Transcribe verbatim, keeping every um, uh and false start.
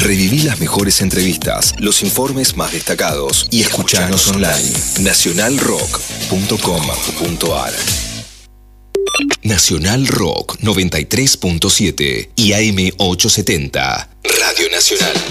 Reviví las mejores entrevistas, los informes más destacados y escuchanos online. nacional rock punto com punto ar. Nacional Rock noventa y tres punto siete y A M ochocientos setenta. Radio Nacional.